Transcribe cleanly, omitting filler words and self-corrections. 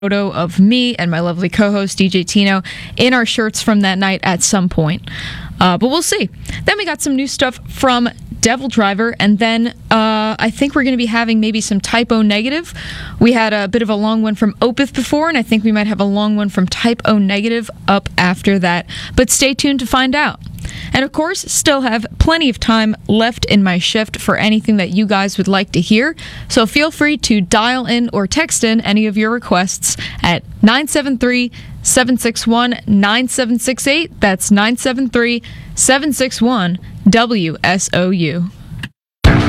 photo of me and my lovely co-host DJ Tino in our shirts from that night at some point. But we'll see. Then we got some new stuff from Devil Driver, and then I think we're going to be having maybe some Type O Negative. We had a bit of a long one from Opeth before, and I think we might have a long one from Type O Negative up after that. But stay tuned to find out. And of course, still have plenty of time left in my shift for anything that you guys would like to hear. So feel free to dial in or text in any of your requests at 973-761-9768. That's 973-761-WSOU.